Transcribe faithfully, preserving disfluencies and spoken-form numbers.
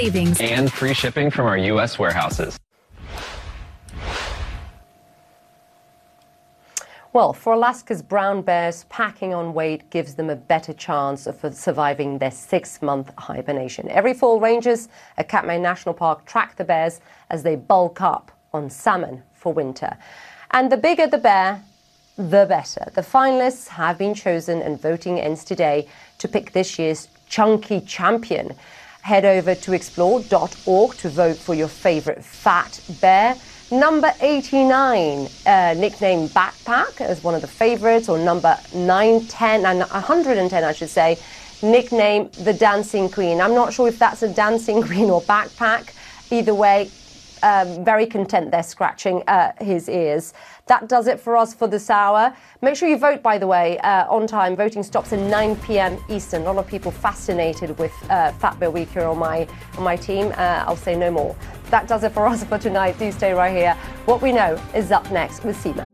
savings, and free shipping from our U S warehouses. Well, for Alaska's brown bears, packing on weight gives them a better chance of surviving their six-month hibernation. Every fall, rangers at Katmai National Park track the bears as they bulk up on salmon for winter. And the bigger the bear, the better. The finalists have been chosen and voting ends today to pick this year's chunky champion. Head over to explore dot org to vote for your favorite fat bear. Number eighty-nine, uh, nicknamed Backpack, as one of the favorites, or number nine ten, and one hundred ten, I should say, nicknamed the Dancing Queen. I'm not sure if that's a dancing queen or backpack. Either way, um, very content they're scratching uh, his ears. That does it for us for this hour. Make sure you vote, by the way, uh, on time. Voting stops at nine p m Eastern. A lot of people fascinated with uh, Fat Bear Week here on my, on my team. Uh, I'll say no more. That does it for us for tonight. Do stay right here. What we know is up next with Seema.